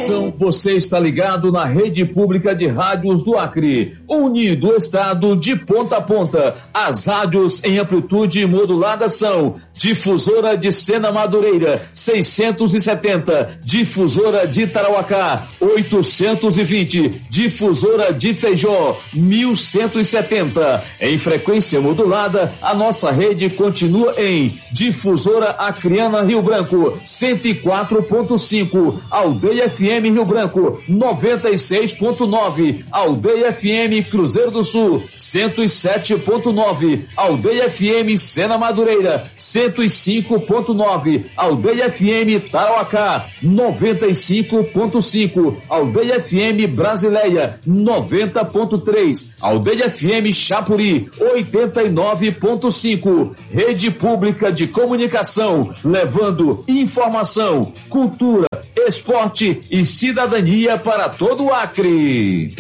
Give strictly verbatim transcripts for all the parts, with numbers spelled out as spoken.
Atenção, você está ligado na Rede Pública de Rádios do Acre, unido o estado de ponta a ponta. As rádios em amplitude modulada são Difusora de Sena Madureira, seiscentos e setenta, Difusora de Tarauacá, oitocentos e vinte, Difusora de Feijó, mil cento e setenta. Em frequência modulada, a nossa rede continua em Difusora Acreana Rio Branco, cento e quatro ponto cinco, Aldeia F M Rio Branco, noventa e seis ponto nove, Aldeia F M Cruzeiro do Sul, cento e sete ponto nove, Aldeia F M Sena Madureira, cento e cinco ponto nove, Aldeia F M Tarauacá, noventa e cinco ponto cinco, Aldeia F M Brasileia, noventa ponto três, Aldeia F M Chapuri, oitenta e nove ponto cinco. Rede Pública de Comunicação, levando informação, cultura, esporte e cidadania para todo o Acre.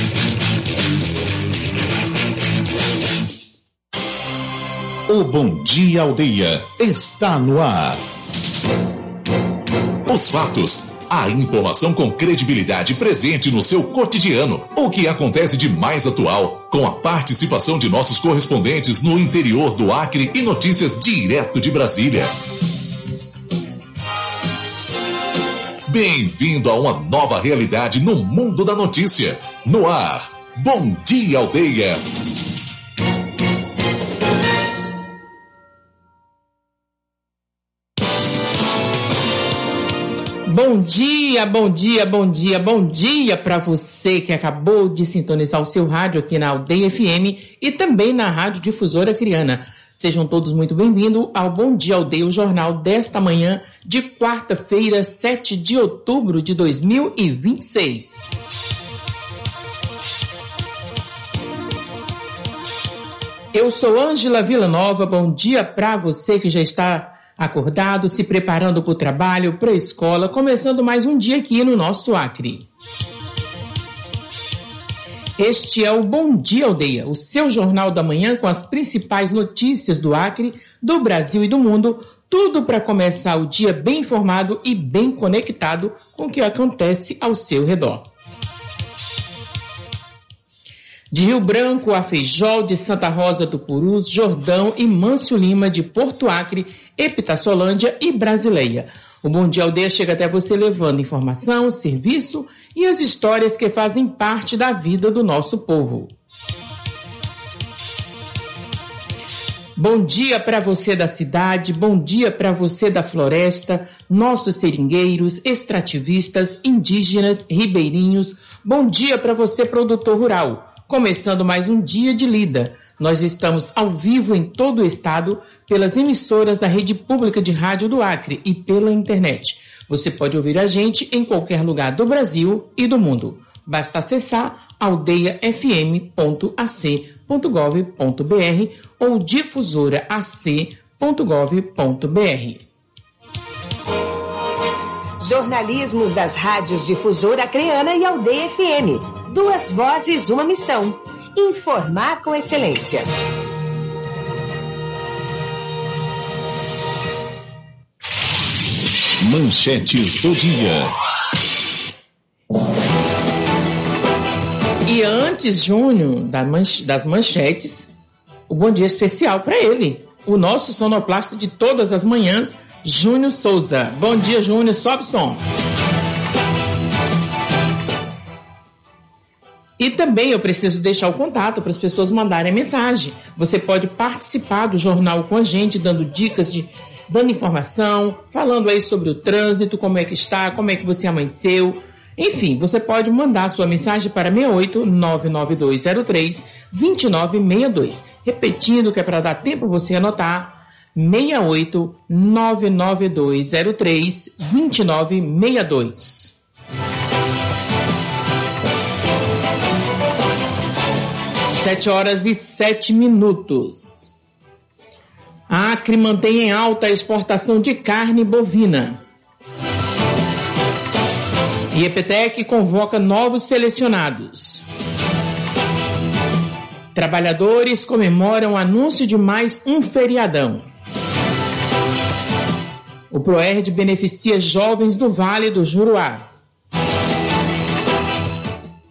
O Bom Dia Aldeia está no ar. Os fatos, a informação com credibilidade presente no seu cotidiano. O que acontece de mais atual, com a participação de nossos correspondentes no interior do Acre e notícias direto de Brasília. Bem-vindo a uma nova realidade no mundo da notícia. No ar, Bom Dia Aldeia. Bom dia, bom dia, bom dia, bom dia para você que acabou de sintonizar o seu rádio aqui na Aldeia F M e também na Rádio Difusora Acreana. Sejam todos muito bem-vindos ao Bom Dia Aldeia, o jornal desta manhã de quarta-feira, sete de outubro de dois mil e vinte e seis. Eu sou Ângela Villanova, bom dia para você que já está acordado, se preparando para o trabalho, para a escola, começando mais um dia aqui no nosso Acre. Este é o Bom Dia Aldeia, o seu jornal da manhã com as principais notícias do Acre, do Brasil e do mundo, tudo para começar o dia bem informado e bem conectado com o que acontece ao seu redor. De Rio Branco a Feijó, de Santa Rosa do Purus, Jordão e Mâncio Lima, de Porto Acre, Epitaçolândia e Brasileia. O Bom Dia Aldeia chega até você levando informação, serviço e as histórias que fazem parte da vida do nosso povo. Bom dia para você da cidade, bom dia para você da floresta, nossos seringueiros, extrativistas, indígenas, ribeirinhos. Bom dia para você, produtor rural. Começando mais um dia de lida. Nós estamos ao vivo em todo o estado pelas emissoras da Rede Pública de Rádio do Acre e pela internet. Você pode ouvir a gente em qualquer lugar do Brasil e do mundo. Basta acessar aldeia f m ponto a c ponto gov ponto b r ou difusora a c ponto gov ponto b r. Jornalismos das rádios Difusora Acreana e Aldeia F M. Duas vozes, uma missão. Informar com excelência. Manchetes do dia. E antes, Júnior, das manchetes, o bom dia especial para ele, o nosso sonoplasta de todas as manhãs, Júnior Souza. Bom dia, Júnior, sobe o som. E também eu preciso deixar o contato para as pessoas mandarem mensagem. Você pode participar do jornal com a gente, dando dicas, de, dando informação, falando aí sobre o trânsito, como é que está, como é que você amanheceu. Enfim, você pode mandar sua mensagem para seis oito nove nove dois zero três dois nove seis dois. Repetindo, que é para dar tempo você anotar, seis oito nove nove dois zero três dois nove seis dois. Sete horas e sete minutos. A Acre mantém em alta a exportação de carne bovina. E a EPTEC convoca novos selecionados. Trabalhadores comemoram o anúncio de mais um feriadão. O PROERD beneficia jovens do Vale do Juruá.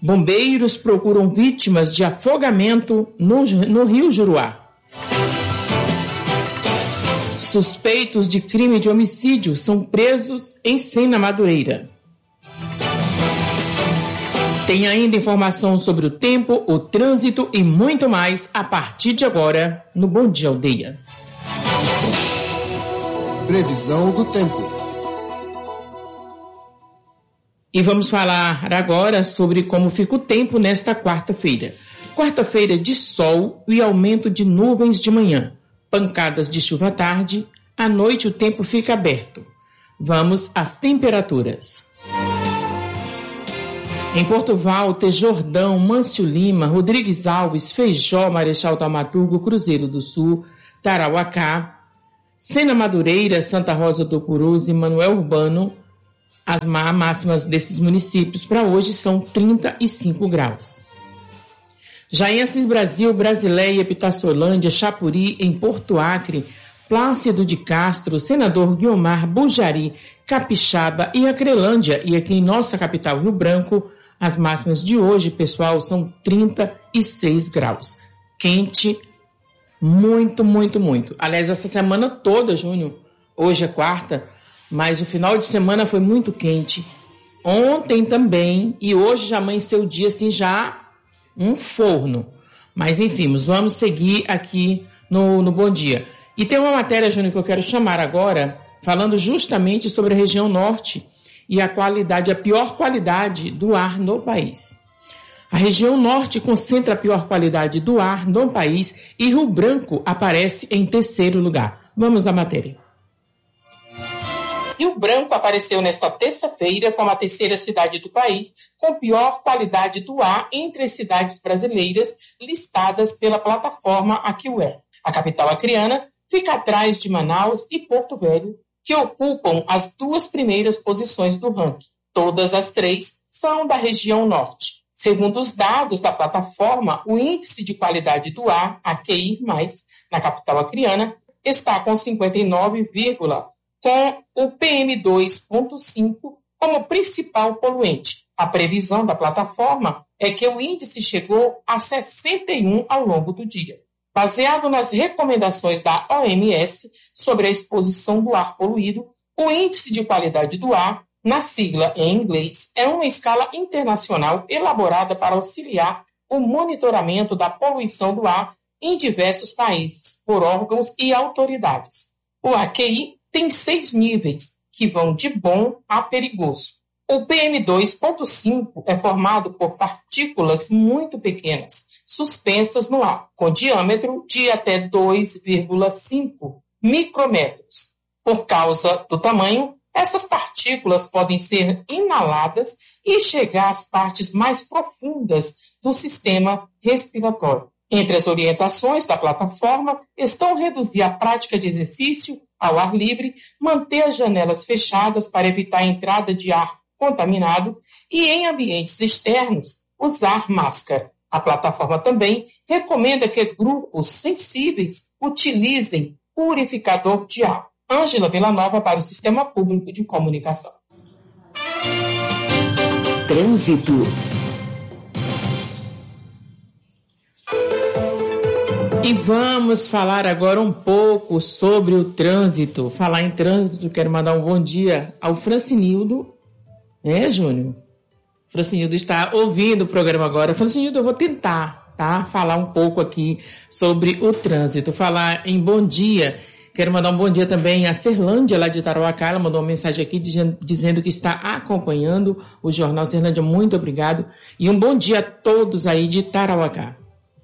Bombeiros procuram vítimas de afogamento no, no Rio Juruá. Suspeitos de crime de homicídio são presos em Sena Madureira. Tem ainda informação sobre o tempo, o trânsito e muito mais a partir de agora no Bom Dia Aldeia. Previsão do tempo. E vamos falar agora sobre como fica o tempo nesta quarta-feira. Quarta-feira de sol e aumento de nuvens de manhã. Pancadas de chuva à tarde. À noite o tempo fica aberto. Vamos às temperaturas. Em Porto Walter, Jordão, Mâncio Lima, Rodrigues Alves, Feijó, Marechal Taumaturgo, Cruzeiro do Sul, Tarauacá, Sena Madureira, Santa Rosa do Purus e Manuel Urbano, as máximas desses municípios para hoje são trinta e cinco graus. Já em Assis Brasil, Brasileia, Pitaçolândia, Chapuri, em Porto Acre, Plácido de Castro, Senador Guiomar, Bujari, Capixaba e Acrelândia, e aqui em nossa capital, Rio Branco, as máximas de hoje, pessoal, são trinta e seis graus. Quente, muito, muito, muito. Aliás, essa semana toda, Júnior, hoje é quarta, mas o final de semana foi muito quente. Ontem também, e hoje já amanheceu o dia assim, já um forno. Mas enfim, vamos seguir aqui no, no Bom Dia. E tem uma matéria, Júnior, que eu quero chamar agora, falando justamente sobre a região norte e a qualidade, a pior qualidade do ar no país. A região norte concentra a pior qualidade do ar no país e Rio Branco aparece em terceiro lugar. Vamos à matéria. Rio Branco apareceu nesta terça-feira como a terceira cidade do país com pior qualidade do ar entre as cidades brasileiras listadas pela plataforma AccuAir. A capital acreana fica atrás de Manaus e Porto Velho, que ocupam as duas primeiras posições do ranking. Todas as três são da região norte. Segundo os dados da plataforma, o índice de qualidade do ar, A Q I mais, na capital acreana, está com cinquenta e nove, com o P M dois ponto cinco como principal poluente. A previsão da plataforma é que o índice chegou a sessenta e um ao longo do dia. Baseado nas recomendações da O M S sobre a exposição do ar poluído, o índice de qualidade do ar, na sigla em inglês, é uma escala internacional elaborada para auxiliar o monitoramento da poluição do ar em diversos países, por órgãos e autoridades. O A Q I tem seis níveis, que vão de bom a perigoso. O P M dois ponto cinco é formado por partículas muito pequenas, suspensas no ar, com diâmetro de até dois vírgula cinco micrômetros. Por causa do tamanho, essas partículas podem ser inaladas e chegar às partes mais profundas do sistema respiratório. Entre as orientações da plataforma estão reduzir a prática de exercício ao ar livre, manter as janelas fechadas para evitar a entrada de ar contaminado e, em ambientes externos, usar máscara. A plataforma também recomenda que grupos sensíveis utilizem purificador de ar. Ângela Villanova para o Sistema Público de Comunicação. Trânsito. E vamos falar agora um pouco sobre o trânsito. Falar em trânsito, quero mandar um bom dia ao Francinildo. É, Júnior? Francinildo está ouvindo o programa agora. Francinildo, eu vou tentar, tá? Falar um pouco aqui sobre o trânsito. Falar em bom dia. Quero mandar um bom dia também a Serlândia, lá de Tarauacá. Ela mandou uma mensagem aqui dizendo que está acompanhando o Jornal Serlândia. Muito obrigado. E um bom dia a todos aí de Tarauacá.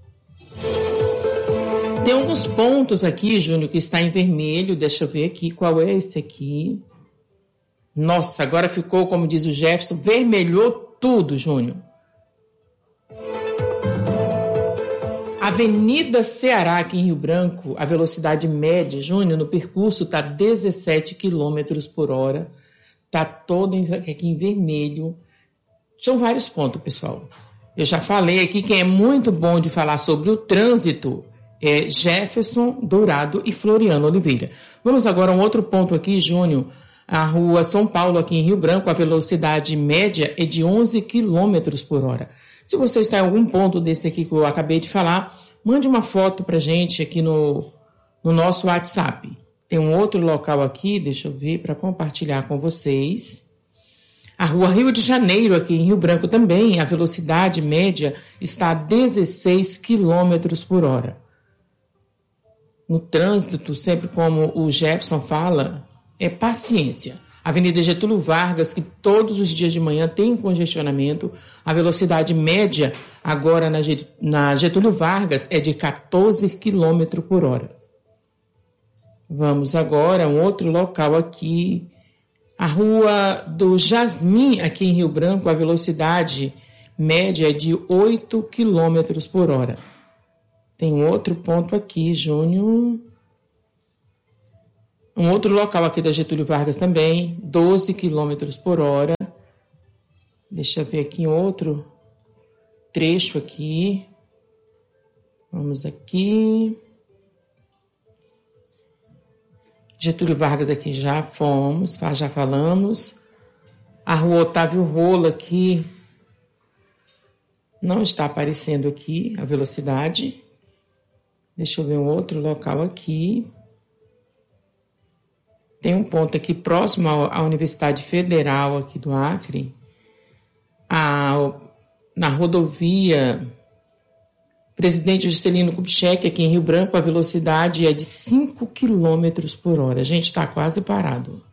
Tem alguns pontos aqui, Júnior, que está em vermelho. Deixa eu ver aqui qual é esse aqui. Nossa, agora ficou, como diz o Jefferson, vermelhou tudo, Júnior. Avenida Ceará, aqui em Rio Branco, a velocidade média, Júnior, no percurso está dezessete quilômetros por hora. Está todo aqui em vermelho. São vários pontos, pessoal. Eu já falei aqui, quem é muito bom de falar sobre o trânsito é Jefferson Dourado e Floriano Oliveira. Vamos agora a um outro ponto aqui, Júnior. A rua São Paulo, aqui em Rio Branco, a velocidade média é de onze quilômetros por hora. Se você está em algum ponto desse aqui que eu acabei de falar, mande uma foto para a gente aqui no, no nosso WhatsApp. Tem um outro local aqui, deixa eu ver, para compartilhar com vocês. A rua Rio de Janeiro, aqui em Rio Branco também, a velocidade média está a dezesseis quilômetros por hora. No trânsito, sempre como o Jefferson fala, é paciência. Avenida Getúlio Vargas, que todos os dias de manhã tem congestionamento, a velocidade média agora na Getúlio Vargas é de quatorze quilômetros por hora. Vamos agora a um outro local aqui, a rua do Jasmim, aqui em Rio Branco, a velocidade média é de oito quilômetros por hora. Tem um outro ponto aqui, Júnior. Um outro local aqui da Getúlio Vargas também, doze quilômetros por hora. Deixa eu ver aqui um outro trecho aqui. Vamos aqui. Getúlio Vargas aqui já fomos, já falamos. A rua Otávio Rola aqui não está aparecendo aqui a velocidade. Deixa eu ver um outro local aqui. Tem um ponto aqui próximo à Universidade Federal aqui do Acre. A, na rodovia Presidente Juscelino Kubitschek, aqui em Rio Branco, a velocidade é de cinco quilômetros por hora. A gente está quase parado.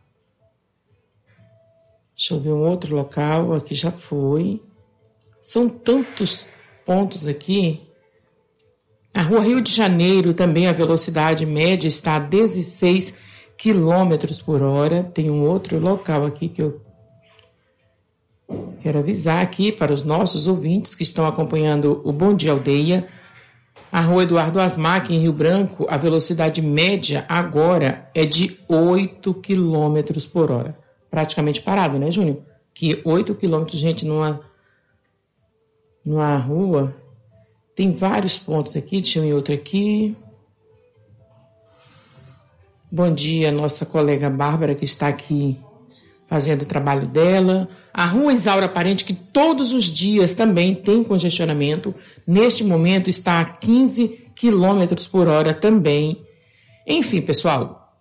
Deixa eu ver um outro local, aqui já foi. São tantos pontos aqui. A rua Rio de Janeiro também, a velocidade média está a dezesseis quilômetros por hora. Tem um outro local aqui que eu quero avisar aqui para os nossos ouvintes que estão acompanhando o Bom Dia Aldeia. A rua Eduardo Asmac, em Rio Branco, a velocidade média agora é de oito quilômetros por hora. Praticamente parado, né, Júnior? Que oito quilômetros, gente, numa, numa rua. Tem vários pontos aqui, deixa eu ir outro aqui. Bom dia, nossa colega Bárbara, que está aqui fazendo o trabalho dela. A rua Isaura Parente, que todos os dias também tem congestionamento, neste momento está a quinze quilômetros por hora também. Enfim, pessoal,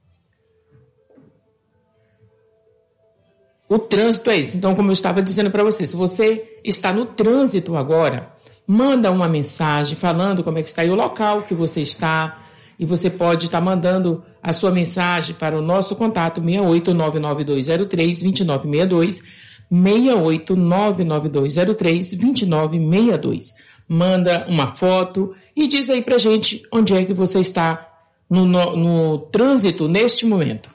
o trânsito é isso. Então, como eu estava dizendo para você, se você está no trânsito agora, manda uma mensagem falando como é que está aí o local que você está. E você pode estar mandando a sua mensagem para o nosso contato seis oito nove nove dois zero três dois nove seis dois, seis oito nove nove dois zero três dois nove seis dois. Manda uma foto e diz aí pra gente onde é que você está no, no, no trânsito neste momento.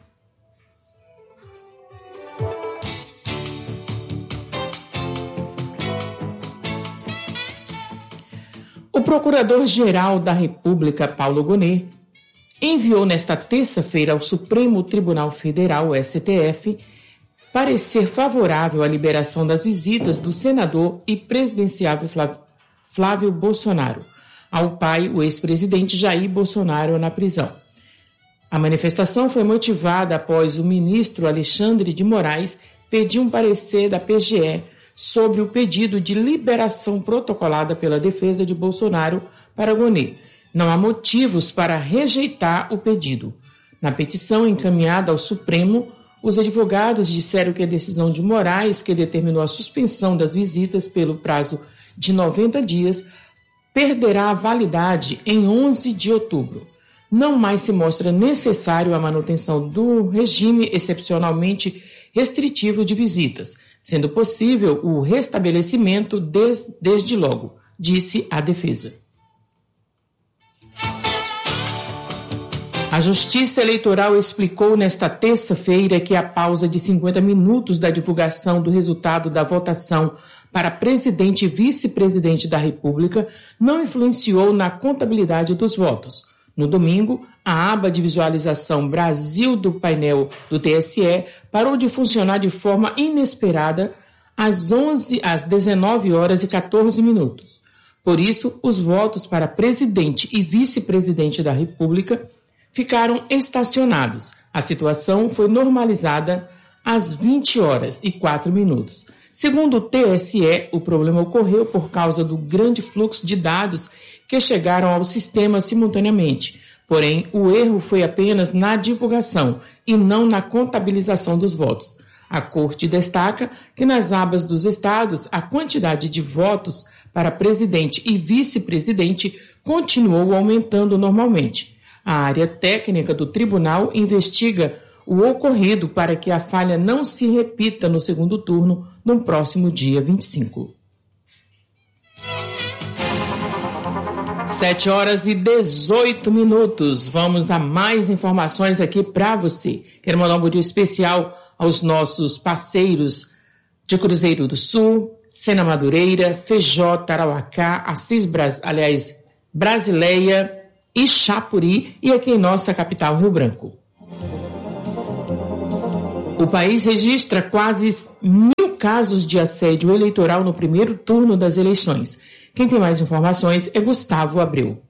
O Procurador-Geral da República, Paulo Gonet, enviou nesta terça-feira ao Supremo Tribunal Federal, o S T F, parecer favorável à liberação das visitas do senador e presidenciável Flávio Bolsonaro ao pai, o ex-presidente Jair Bolsonaro, na prisão. A manifestação foi motivada após o ministro Alexandre de Moraes pedir um parecer da P G E sobre o pedido de liberação protocolada pela defesa de Bolsonaro para Gonet. Não há motivos para rejeitar o pedido. Na petição encaminhada ao Supremo, os advogados disseram que a decisão de Moraes, que determinou a suspensão das visitas pelo prazo de noventa dias, perderá a validade em onze de outubro. Não mais se mostra necessário a manutenção do regime excepcionalmente restritivo de visitas, sendo possível o restabelecimento des, desde logo, disse a defesa. A Justiça Eleitoral explicou nesta terça-feira que a pausa de cinquenta minutos da divulgação do resultado da votação para presidente e vice-presidente da República não influenciou na contabilidade dos votos. No domingo, a aba de visualização Brasil do painel do T S E parou de funcionar de forma inesperada às, onze, às dezenove horas e quatorze minutos. Por isso, os votos para presidente e vice-presidente da República ficaram estacionados. A situação foi normalizada às vinte horas e quatro minutos. Segundo o T S E, o problema ocorreu por causa do grande fluxo de dados que chegaram ao sistema simultaneamente. Porém, o erro foi apenas na divulgação e não na contabilização dos votos. A Corte destaca que nas abas dos estados, a quantidade de votos para presidente e vice-presidente continuou aumentando normalmente. A área técnica do tribunal investiga o ocorrido para que a falha não se repita no segundo turno no próximo dia vinte e cinco. sete horas e dezoito minutos. Vamos a mais informações aqui para você. Quero mandar um bom dia especial aos nossos parceiros de Cruzeiro do Sul, Sena Madureira, Feijó, Tarauacá, Assis, Bras... aliás, Brasileia, Ixapuri e aqui em nossa capital, Rio Branco. O país registra quase mil casos de assédio eleitoral no primeiro turno das eleições. Quem tem mais informações é Gustavo Abreu.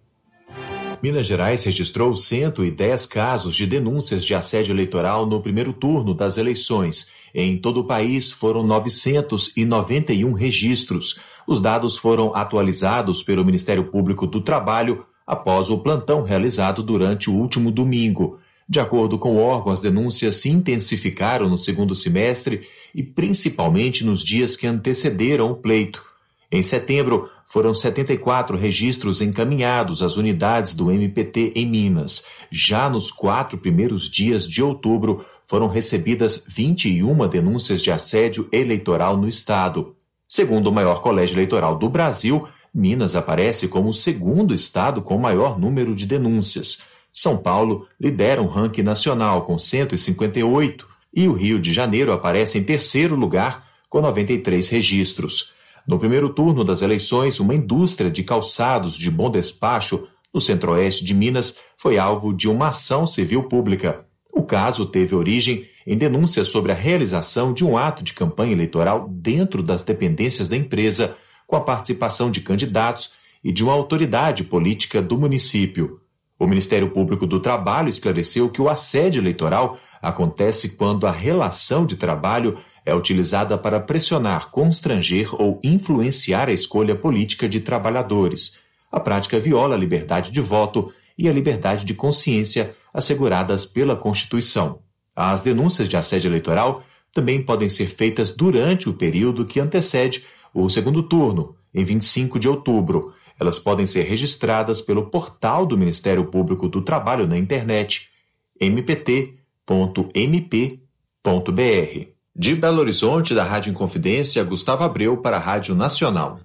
Minas Gerais registrou cento e dez casos de denúncias de assédio eleitoral no primeiro turno das eleições. Em todo o país foram novecentos e noventa e um registros. Os dados foram atualizados pelo Ministério Público do Trabalho após o plantão realizado durante o último domingo. De acordo com o órgão, as denúncias se intensificaram no segundo semestre e principalmente nos dias que antecederam o pleito. Em setembro, foram setenta e quatro registros encaminhados às unidades do M P T em Minas. Já nos quatro primeiros dias de outubro, foram recebidas vinte e uma denúncias de assédio eleitoral no estado. Segundo o maior colégio eleitoral do Brasil, Minas aparece como o segundo estado com maior número de denúncias. São Paulo lidera o ranking nacional com cento e cinquenta e oito e o Rio de Janeiro aparece em terceiro lugar com noventa e três registros. No primeiro turno das eleições, uma indústria de calçados de bom despacho no centro-oeste de Minas foi alvo de uma ação civil pública. O caso teve origem em denúncias sobre a realização de um ato de campanha eleitoral dentro das dependências da empresa, com a participação de candidatos e de uma autoridade política do município. O Ministério Público do Trabalho esclareceu que o assédio eleitoral acontece quando a relação de trabalho é utilizada para pressionar, constranger ou influenciar a escolha política de trabalhadores. A prática viola a liberdade de voto e a liberdade de consciência asseguradas pela Constituição. As denúncias de assédio eleitoral também podem ser feitas durante o período que antecede o segundo turno, em vinte e cinco de outubro. Elas podem ser registradas pelo portal do Ministério Público do Trabalho na internet, m p t ponto m p ponto b r. De Belo Horizonte, da Rádio Inconfidência, Gustavo Abreu para a Rádio Nacional.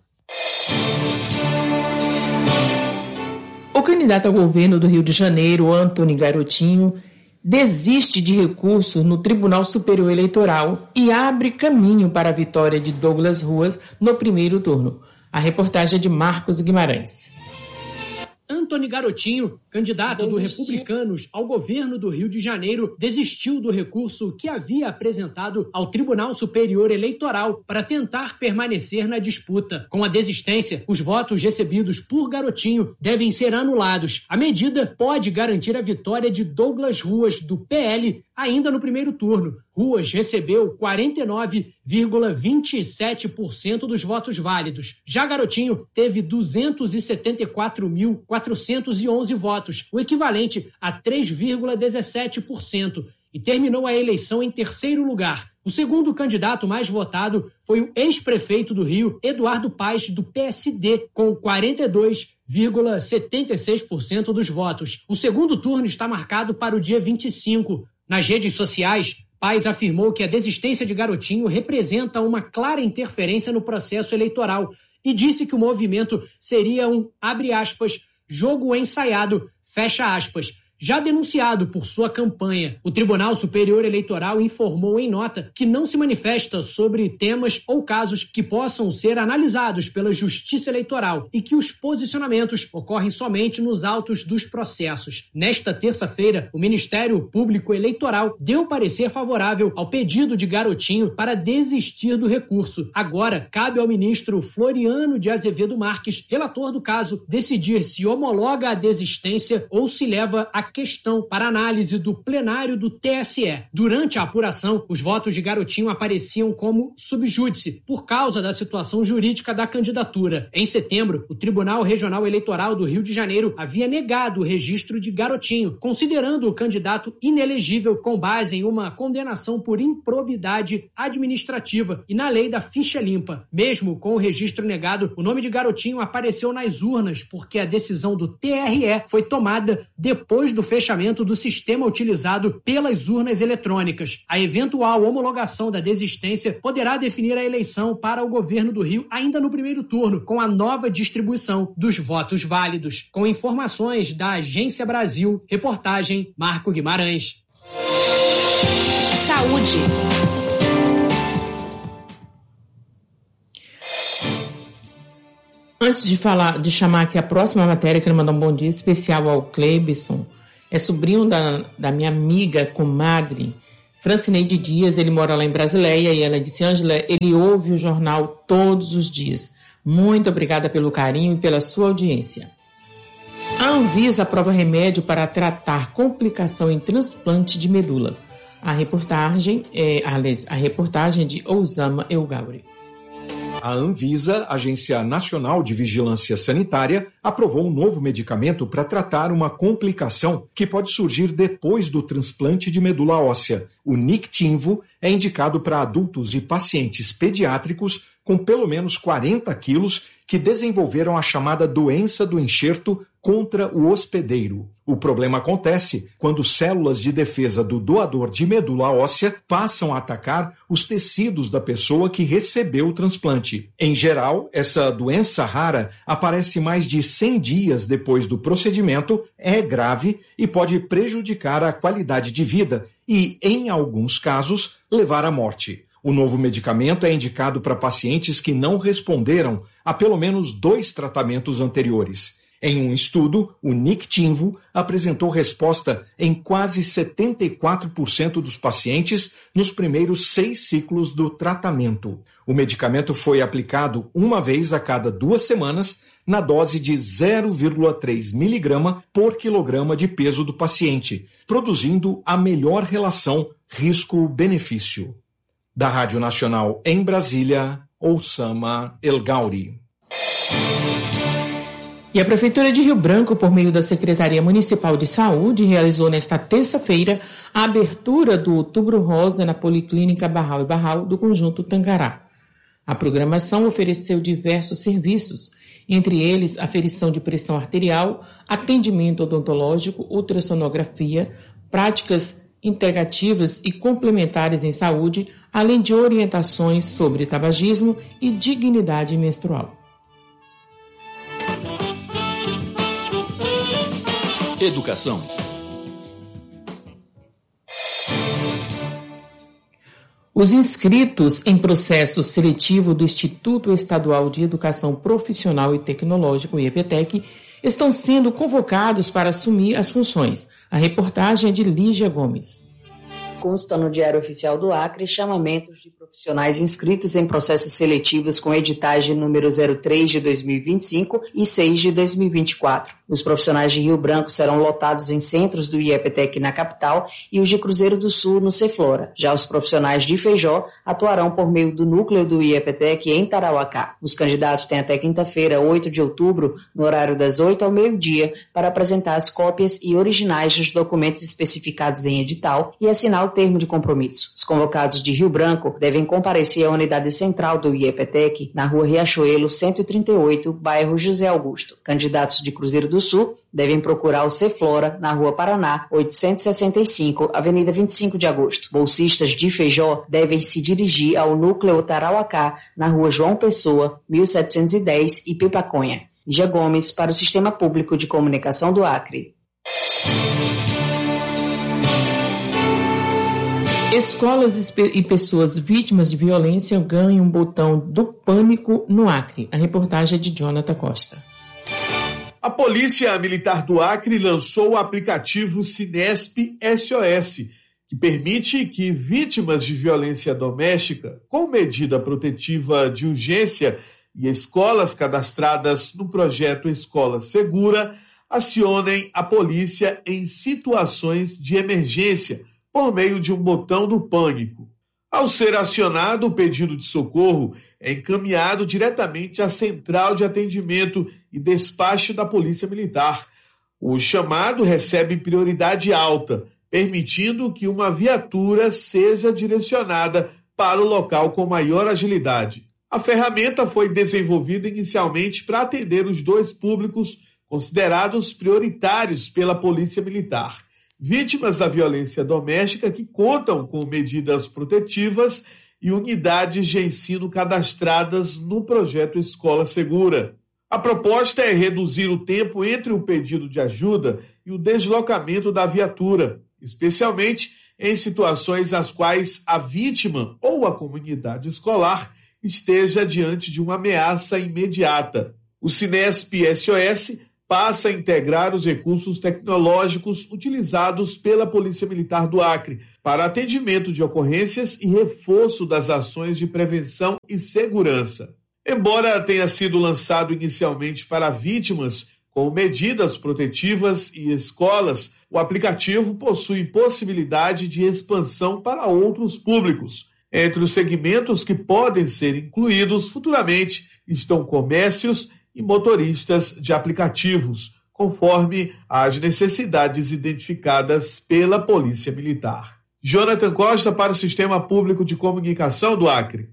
O candidato ao governo do Rio de Janeiro, Antony Garotinho, desiste de recurso no Tribunal Superior Eleitoral e abre caminho para a vitória de Douglas Ruas no primeiro turno. A reportagem é de Marcos Guimarães. Antony Garotinho, candidato do Republicanos ao governo do Rio de Janeiro, desistiu do recurso que havia apresentado ao Tribunal Superior Eleitoral para tentar permanecer na disputa. Com a desistência, os votos recebidos por Garotinho devem ser anulados. A medida pode garantir a vitória de Douglas Ruas, do P L, ainda no primeiro turno. Ruas recebeu quarenta e nove vírgula vinte e sete por cento dos votos válidos. Já Garotinho teve duzentos e setenta e quatro mil quatrocentos e onze votos, o equivalente a três vírgula dezessete por cento, e terminou a eleição em terceiro lugar. O segundo candidato mais votado foi o ex-prefeito do Rio, Eduardo Paes, do P S D, com quarenta e dois vírgula setenta e seis por cento dos votos. O segundo turno está marcado para o dia vinte e cinco. Nas redes sociais, Paes afirmou que a desistência de Garotinho representa uma clara interferência no processo eleitoral e disse que o movimento seria um, abre aspas, jogo ensaiado, fecha aspas, já denunciado por sua campanha. O Tribunal Superior Eleitoral informou em nota que não se manifesta sobre temas ou casos que possam ser analisados pela Justiça Eleitoral e que os posicionamentos ocorrem somente nos autos dos processos. Nesta terça-feira, o Ministério Público Eleitoral deu parecer favorável ao pedido de Garotinho para desistir do recurso. Agora, cabe ao ministro Floriano de Azevedo Marques, relator do caso, decidir se homologa a desistência ou se leva a questão para análise do plenário do T S E. Durante a apuração, os votos de Garotinho apareciam como subjúdice, por causa da situação jurídica da candidatura. Em setembro, o Tribunal Regional Eleitoral do Rio de Janeiro havia negado o registro de Garotinho, considerando o candidato inelegível com base em uma condenação por improbidade administrativa e na lei da ficha limpa. Mesmo com o registro negado, o nome de Garotinho apareceu nas urnas porque a decisão do T R E foi tomada depois do fechamento do sistema utilizado pelas urnas eletrônicas. A eventual homologação da desistência poderá definir a eleição para o governo do Rio ainda no primeiro turno, com a nova distribuição dos votos válidos. Com informações da Agência Brasil, reportagem Marco Guimarães. Saúde. Antes de falar, de chamar aqui a próxima matéria, quero mandar um bom dia especial ao Cleibson. É sobrinho da, da minha amiga, comadre, Francineide Dias. Ele mora lá em Brasileia e ela disse: Ângela, ele ouve o jornal todos os dias. Muito obrigada pelo carinho e pela sua audiência. A Anvisa aprova remédio para tratar complicação em transplante de medula. A reportagem é, aliás, a reportagem de Osama El-Gauri. A Anvisa, Agência Nacional de Vigilância Sanitária, aprovou um novo medicamento para tratar uma complicação que pode surgir depois do transplante de medula óssea. O Niktimvo é indicado para adultos e pacientes pediátricos com pelo menos quarenta quilos que desenvolveram a chamada doença do enxerto contra o hospedeiro. O problema acontece quando células de defesa do doador de medula óssea passam a atacar os tecidos da pessoa que recebeu o transplante. Em geral, essa doença rara aparece mais de cem dias depois do procedimento, é grave e pode prejudicar a qualidade de vida e, em alguns casos, levar à morte. O novo medicamento é indicado para pacientes que não responderam a pelo menos dois tratamentos anteriores. Em um estudo, o Niktimvo apresentou resposta em quase setenta e quatro por cento dos pacientes nos primeiros seis ciclos do tratamento. O medicamento foi aplicado uma vez a cada duas semanas na dose de zero vírgula três miligrama por quilograma de peso do paciente, produzindo a melhor relação risco-benefício. Da Rádio Nacional em Brasília, Osama El-Gauri. E a Prefeitura de Rio Branco, por meio da Secretaria Municipal de Saúde, realizou nesta terça-feira a abertura do Outubro Rosa na Policlínica Barral e Barral do Conjunto Tangará. A programação ofereceu diversos serviços, entre eles aferição de pressão arterial, atendimento odontológico, ultrassonografia, práticas integrativas e complementares em saúde, além de orientações sobre tabagismo e dignidade menstrual. Educação. Os inscritos em processo seletivo do Instituto Estadual de Educação Profissional e Tecnológico, I E P T E C, estão sendo convocados para assumir as funções. A reportagem é de Lígia Gomes. Consta no Diário Oficial do Acre chamamentos de profissionais inscritos em processos seletivos com editais de número zero três de dois mil e vinte e cinco e seis de dois mil e vinte e quatro. Os profissionais de Rio Branco serão lotados em centros do I E P T E C na capital e os de Cruzeiro do Sul no Ceflora. Já os profissionais de Feijó atuarão por meio do núcleo do I E P T E C em Tarauacá. Os candidatos têm até quinta-feira, oito de outubro, no horário das oito ao meio-dia, para apresentar as cópias e originais dos documentos especificados em edital e assinar o termo de compromisso. Os convocados de Rio Branco devem comparecer à unidade central do I E P T E C, na rua Riachuelo, cento e trinta e oito, bairro José Augusto. Candidatos de Cruzeiro do Sul devem procurar o Ceflora, na rua Paraná, oitocentos e sessenta e cinco, avenida vinte e cinco de agosto. Bolsistas de Feijó devem se dirigir ao núcleo Tarauacá, na rua João Pessoa, mil setecentos e dez, Ipipaconha. Lígia Gomes, para o Sistema Público de Comunicação do Acre. Escolas e pessoas vítimas de violência ganham um botão do pânico no Acre. A reportagem é de Jonathan Costa. A Polícia Militar do Acre lançou o aplicativo Sinesp S O S, que permite que vítimas de violência doméstica, com medida protetiva de urgência e escolas cadastradas no projeto Escola Segura, acionem a polícia em situações de emergência por meio de um botão do pânico. Ao ser acionado, o pedido de socorro é encaminhado diretamente à central de atendimento e despacho da Polícia Militar. O chamado recebe prioridade alta, permitindo que uma viatura seja direcionada para o local com maior agilidade. A ferramenta foi desenvolvida inicialmente para atender os dois públicos considerados prioritários pela Polícia Militar: vítimas da violência doméstica que contam com medidas protetivas e unidades de ensino cadastradas no projeto Escola Segura. A proposta é reduzir o tempo entre o pedido de ajuda e o deslocamento da viatura, especialmente em situações às quais a vítima ou a comunidade escolar esteja diante de uma ameaça imediata. O Cinesp S O S passa a integrar os recursos tecnológicos utilizados pela Polícia Militar do Acre para atendimento de ocorrências e reforço das ações de prevenção e segurança. Embora tenha sido lançado inicialmente para vítimas com medidas protetivas e escolas, o aplicativo possui possibilidade de expansão para outros públicos. Entre os segmentos que podem ser incluídos futuramente estão comércios e motoristas de aplicativos, conforme as necessidades identificadas pela Polícia Militar. Jonathan Costa para o Sistema Público de Comunicação do Acre.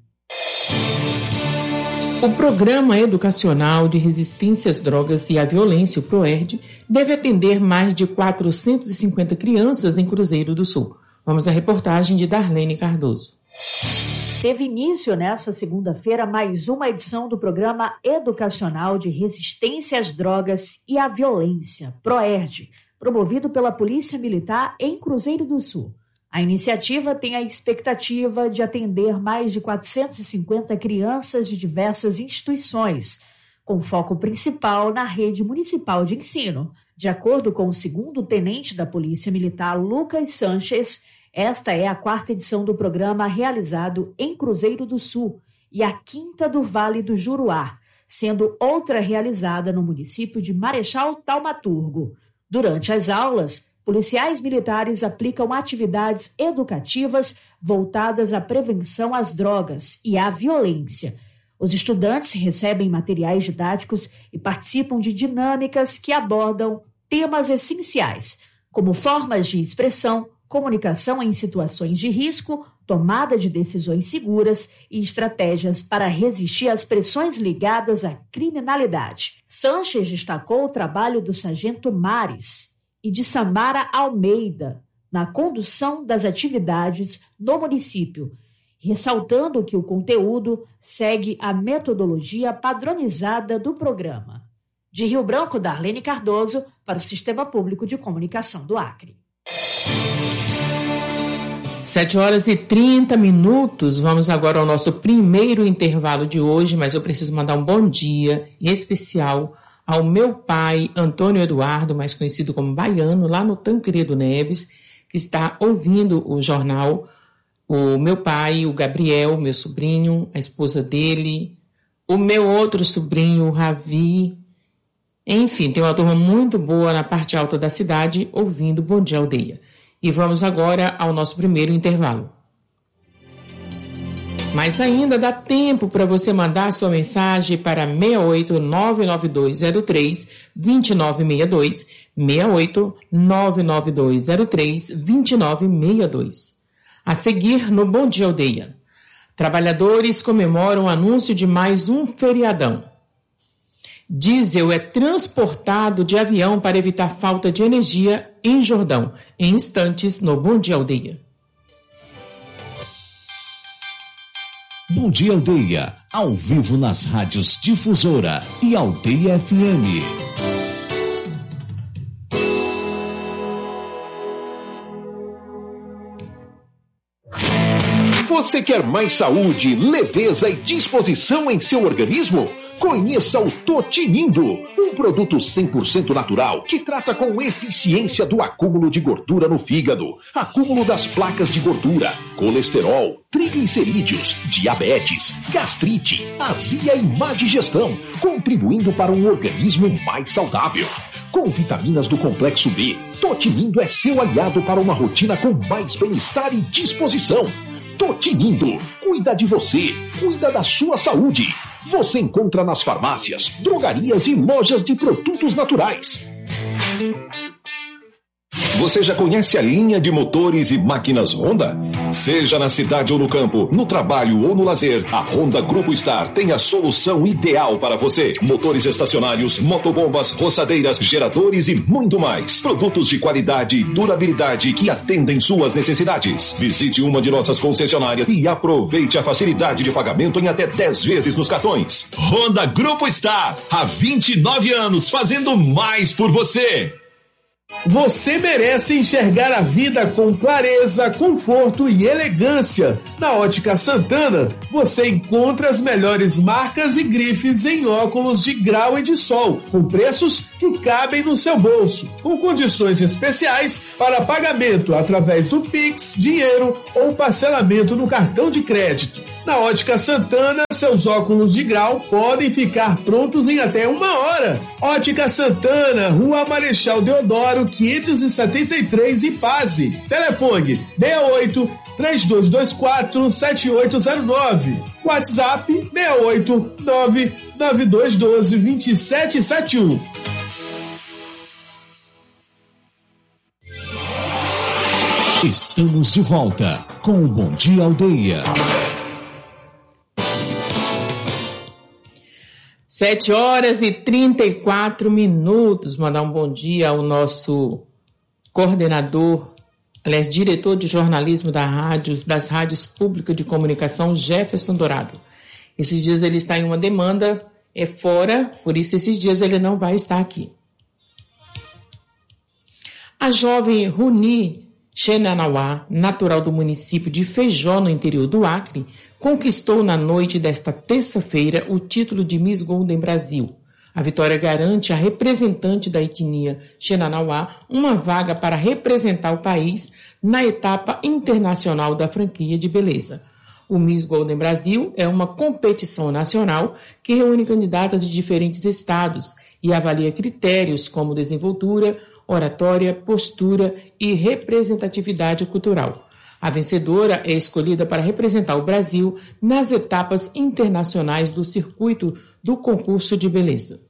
O Programa Educacional de Resistência às Drogas e à Violência, o PROERD, deve atender mais de quatrocentas e cinquenta crianças em Cruzeiro do Sul. Vamos à reportagem de Darlene Cardoso. Teve início nesta segunda-feira mais uma edição do Programa Educacional de Resistência às Drogas e à Violência, PROERD, promovido pela Polícia Militar em Cruzeiro do Sul. A iniciativa tem a expectativa de atender mais de quatrocentas e cinquenta crianças de diversas instituições, com foco principal na rede municipal de ensino. De acordo com o segundo tenente da Polícia Militar, Lucas Sanches, esta é a quarta edição do programa realizado em Cruzeiro do Sul e a quinta do Vale do Juruá, sendo outra realizada no município de Marechal Taumaturgo. Durante as aulas, policiais militares aplicam atividades educativas voltadas à prevenção às drogas e à violência. Os estudantes recebem materiais didáticos e participam de dinâmicas que abordam temas essenciais, como formas de expressão, comunicação em situações de risco, tomada de decisões seguras e estratégias para resistir às pressões ligadas à criminalidade. Sanches destacou o trabalho do sargento Mares e de Samara Almeida na condução das atividades no município, ressaltando que o conteúdo segue a metodologia padronizada do programa. De Rio Branco, Darlene Cardoso, para o Sistema Público de Comunicação do Acre. Sete horas e trinta minutos, vamos agora ao nosso primeiro intervalo de hoje, mas eu preciso mandar um bom dia em especial ao meu pai, Antônio Eduardo, mais conhecido como Baiano, lá no Tancredo Neves, que está ouvindo o jornal. O meu pai, o Gabriel, meu sobrinho, a esposa dele, o meu outro sobrinho, o Ravi. Enfim, tem uma turma muito boa na parte alta da cidade, ouvindo Bom Dia Aldeia. E vamos agora ao nosso primeiro intervalo. Mas ainda dá tempo para você mandar sua mensagem para seis oito nove nove dois zero três dois nove seis dois, seis oito nove nove dois zero três dois nove seis dois. A seguir, no Bom Dia Aldeia. Trabalhadores comemoram o anúncio de mais um feriadão. Diesel é transportado de avião para evitar falta de energia em Jordão. Em instantes, no Bom Dia Aldeia. Bom Dia Aldeia, ao vivo nas rádios Difusora e Aldeia F M. Você quer mais saúde, leveza e disposição em seu organismo? Conheça o Totinindo, um produto cem por cento natural que trata com eficiência do acúmulo de gordura no fígado, acúmulo das placas de gordura, colesterol, triglicerídeos, diabetes, gastrite, azia e má digestão, contribuindo para um organismo mais saudável. Com vitaminas do complexo B, Totinindo é seu aliado para uma rotina com mais bem-estar e disposição. Totinindo, cuida de você, cuida da sua saúde. Você encontra nas farmácias, drogarias e lojas de produtos naturais. Você já conhece a linha de motores e máquinas Honda? Seja na cidade ou no campo, no trabalho ou no lazer, a Honda Grupo Star tem a solução ideal para você. Motores estacionários, motobombas, roçadeiras, geradores e muito mais. Produtos de qualidade e durabilidade que atendem suas necessidades. Visite uma de nossas concessionárias e aproveite a facilidade de pagamento em até dez vezes nos cartões. Honda Grupo Star, há vinte e nove anos fazendo mais por você. Você merece enxergar a vida com clareza, conforto e elegância. Na Ótica Santana, você encontra as melhores marcas e grifes em óculos de grau e de sol, com preços que cabem no seu bolso, com condições especiais para pagamento através do Pix, dinheiro ou parcelamento no cartão de crédito. Na Ótica Santana, seus óculos de grau podem ficar prontos em até uma hora. Ótica Santana, Rua Marechal Deodoro, quinhentos e setenta e três, Ipase. Telefone seis oito, três dois dois quatro, sete oito zero nove. WhatsApp seis oito, nove nove dois um dois, dois sete sete um. Estamos de volta com o Bom Dia Aldeia. Sete horas e trinta e quatro minutos. Mandar um bom dia ao nosso coordenador, aliás, diretor de jornalismo da rádio, das rádios públicas de comunicação, Jefferson Dourado. Esses dias ele está em uma demanda, é fora, por isso esses dias ele não vai estar aqui. A jovem Runi Xenanauá, natural do município de Feijó, no interior do Acre, conquistou na noite desta terça-feira o título de Miss Golden Brasil. A vitória garante à representante da etnia Xenanauá uma vaga para representar o país na etapa internacional da franquia de beleza. O Miss Golden Brasil é uma competição nacional que reúne candidatas de diferentes estados e avalia critérios como desenvoltura, oratória, postura e representatividade cultural. A vencedora é escolhida para representar o Brasil nas etapas internacionais do circuito do concurso de beleza.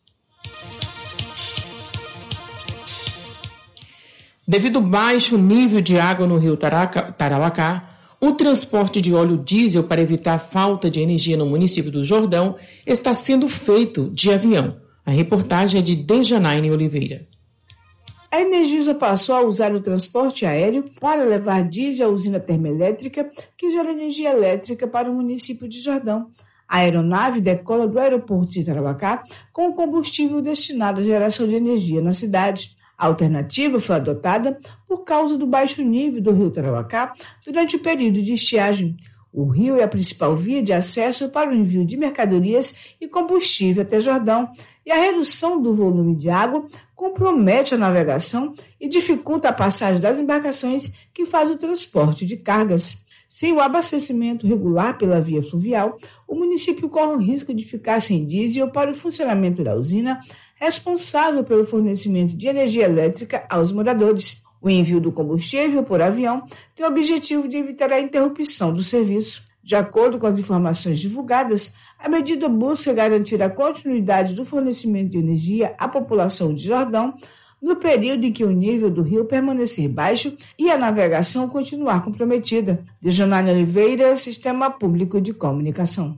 Devido ao baixo nível de água no rio Tarauacá, o transporte de óleo diesel para evitar falta de energia no município do Jordão está sendo feito de avião. A reportagem é de Dejanaine Oliveira. A Energisa passou a usar o transporte aéreo para levar diesel à usina termoelétrica que gera energia elétrica para o município de Jordão. A aeronave decola do aeroporto de Tarauacá com combustível destinado à geração de energia na cidade. A alternativa foi adotada por causa do baixo nível do rio Tarauacá durante o período de estiagem. O rio é a principal via de acesso para o envio de mercadorias e combustível até Jordão, e a redução do volume de água compromete a navegação e dificulta a passagem das embarcações que fazem o transporte de cargas. Sem o abastecimento regular pela via fluvial, o município corre o risco de ficar sem diesel para o funcionamento da usina, responsável pelo fornecimento de energia elétrica aos moradores. O envio do combustível por avião tem o objetivo de evitar a interrupção do serviço. De acordo com as informações divulgadas, a medida busca garantir a continuidade do fornecimento de energia à população de Jordão no período em que o nível do rio permanecer baixo e a navegação continuar comprometida. Dejanaine Oliveira, Sistema Público de Comunicação.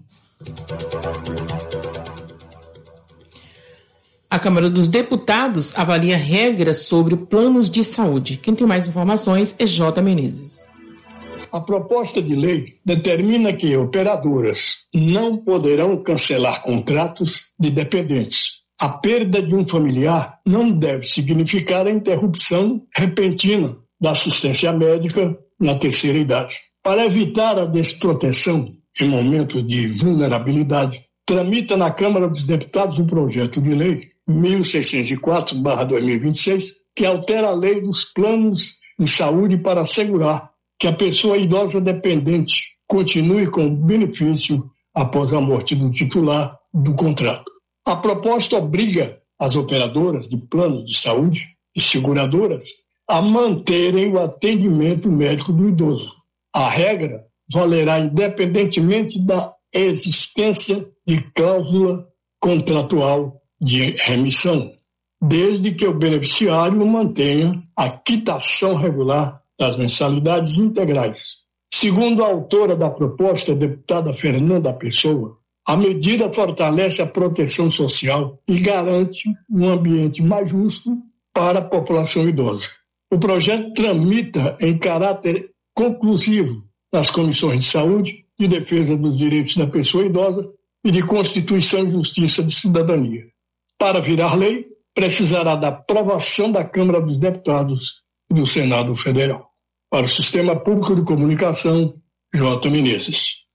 A Câmara dos Deputados avalia regras sobre planos de saúde. Quem tem mais informações é J. Menezes. A proposta de lei determina que operadoras não poderão cancelar contratos de dependentes. A perda de um familiar não deve significar a interrupção repentina da assistência médica na terceira idade. para evitar a desproteção em momentos de vulnerabilidade, tramita na Câmara dos Deputados um projeto de lei mil seiscentos e quatro barra dois mil e vinte e seis, que altera a lei dos planos de saúde para assegurar que a pessoa idosa dependente continue com o benefício após a morte do titular do contrato. A proposta obriga as operadoras de planos de saúde e seguradoras a manterem o atendimento médico do idoso. A regra valerá independentemente da existência de cláusula contratual de remissão, desde que o beneficiário mantenha a quitação regular das mensalidades integrais. Segundo a autora da proposta, a deputada Fernanda Pessoa, a medida fortalece a proteção social e garante um ambiente mais justo para a população idosa. O projeto tramita em caráter conclusivo nas comissões de saúde, de defesa dos direitos da pessoa idosa e de Constituição e Justiça de Cidadania. Para virar lei, precisará da aprovação da Câmara dos Deputados e do Senado Federal. Para o Sistema Público de Comunicação, J. Menezes.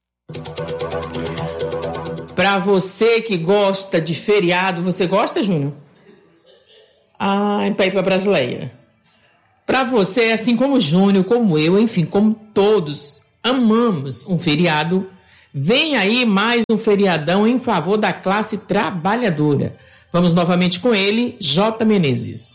Para você que gosta de feriado, você gosta, Júnior? Ah, para ir para Brasileia. Para você, assim como o Júnior, como eu, enfim, como todos, amamos um feriado, vem aí mais um feriadão em favor da classe trabalhadora. Vamos novamente com ele, J. Menezes.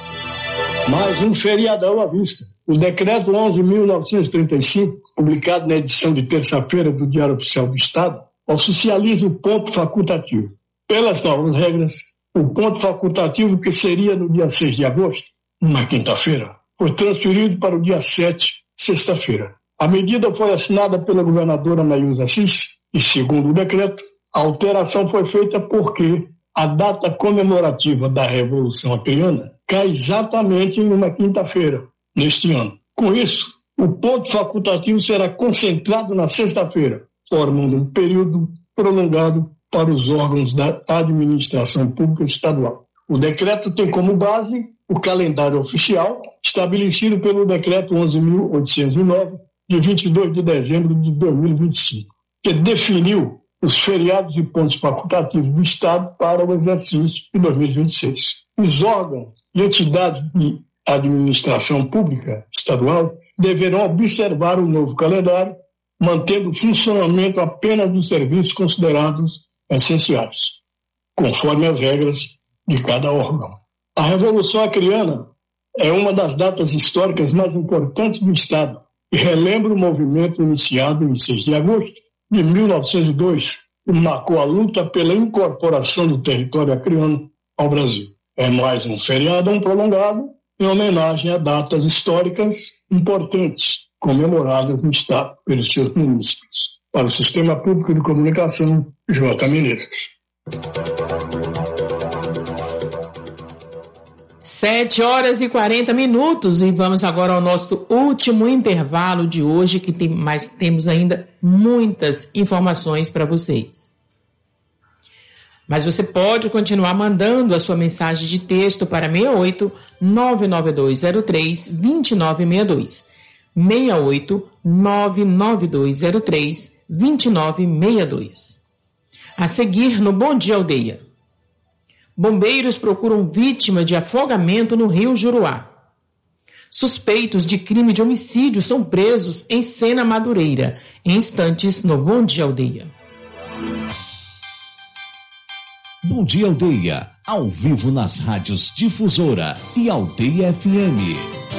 Mais um feriadão à vista. O Decreto onze mil novecentos e trinta e cinco, publicado na edição de terça-feira do Diário Oficial do Estado, oficializa o ponto facultativo. Pelas novas regras, o ponto facultativo, que seria no dia seis de agosto, uma quinta-feira, foi transferido para o dia sete, sexta-feira. A medida foi assinada pela governadora Nayuza Assis e, segundo o decreto, a alteração foi feita porque a data comemorativa da Revolução Acreana cai exatamente em uma quinta-feira, neste ano. Com isso, o ponto facultativo será concentrado na sexta-feira, formando um período prolongado para os órgãos da administração pública estadual. O decreto tem como base o calendário oficial estabelecido pelo Decreto onze mil oitocentos e nove, de vinte e dois de dezembro de dois mil e vinte e cinco, que definiu os feriados e pontos facultativos do Estado para o exercício de dois mil e vinte e seis. Os órgãos e entidades de administração pública estadual deverão observar o novo calendário, mantendo o funcionamento apenas dos serviços considerados essenciais, conforme as regras de cada órgão. A Revolução Acreana é uma das datas históricas mais importantes do Estado e relembra o movimento iniciado em seis de agosto de mil novecentos e dois, que marcou a luta pela incorporação do território acreano ao Brasil. É mais um feriado prolongado em homenagem a datas históricas importantes comemoradas no Estado pelos seus munícipes. Para o Sistema Público de Comunicação, J. Menezes. Sete horas e quarenta minutos e vamos agora ao nosso último intervalo de hoje, que tem, mas temos ainda muitas informações para vocês. Mas você pode continuar mandando a sua mensagem de texto para seis oito nove nove dois zero três dois nove seis dois. seis oito nove nove dois zero três dois nove seis dois. A seguir no Bom Dia Aldeia. Bombeiros procuram vítima de afogamento no Rio Juruá. Suspeitos de crime de homicídio são presos em Sena Madureira. Em instantes no Bom Dia Aldeia. Bom Dia Aldeia, ao vivo nas rádios Difusora e Aldeia F M.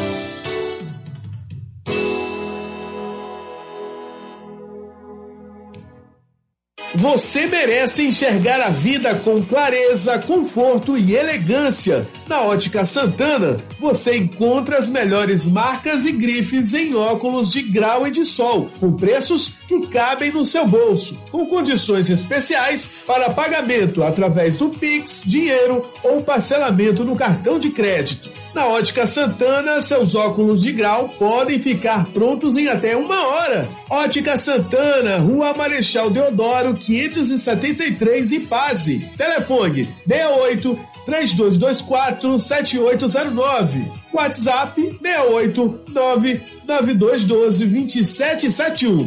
Você merece enxergar a vida com clareza, conforto e elegância. Na Ótica Santana, você encontra as melhores marcas e grifes em óculos de grau e de sol, com preços que cabem no seu bolso, com condições especiais para pagamento através do Pix, dinheiro ou parcelamento no cartão de crédito. Na Ótica Santana, seus óculos de grau podem ficar prontos em até uma hora. Ótica Santana, Rua Marechal Deodoro, quinhentos e setenta e três, Ipaze. Telefone seis oito, três dois dois quatro, sete oito zero nove. WhatsApp seis oito nove nove dois um dois dois sete sete um.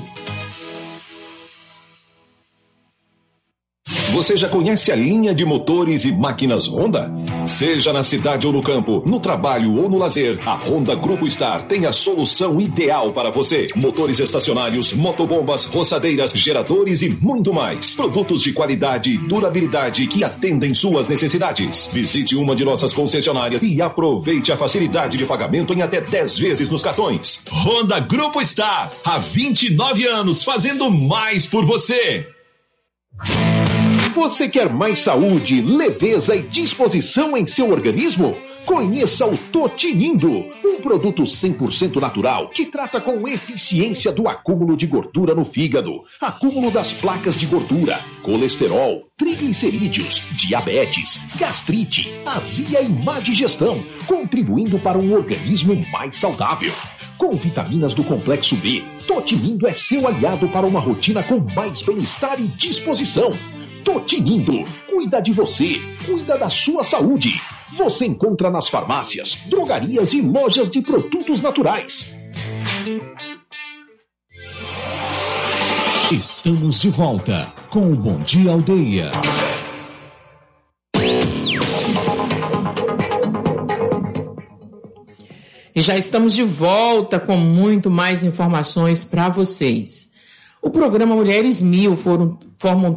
Você já conhece a linha de motores e máquinas Honda? Seja na cidade ou no campo, no trabalho ou no lazer, a Honda Grupo Star tem a solução ideal para você. Motores estacionários, motobombas, roçadeiras, geradores e muito mais. Produtos de qualidade e durabilidade que atendem suas necessidades. Visite uma de nossas concessionárias e aproveite a facilidade de pagamento em até dez vezes nos cartões. Honda Grupo Star, há vinte e nove anos fazendo mais por você. Você quer mais saúde, leveza e disposição em seu organismo? Conheça o Totinindo, um produto cem por cento natural que trata com eficiência do acúmulo de gordura no fígado, acúmulo das placas de gordura, colesterol, triglicerídeos, diabetes, gastrite, azia e má digestão, contribuindo para um organismo mais saudável. Com vitaminas do complexo B, Totinindo é seu aliado para uma rotina com mais bem-estar e disposição. Totinindo, cuida de você, cuida da sua saúde. Você encontra nas farmácias, drogarias e lojas de produtos naturais. Estamos de volta com o Bom Dia Aldeia. E já estamos de volta com muito mais informações para vocês. O programa Mulheres Mil foram, formam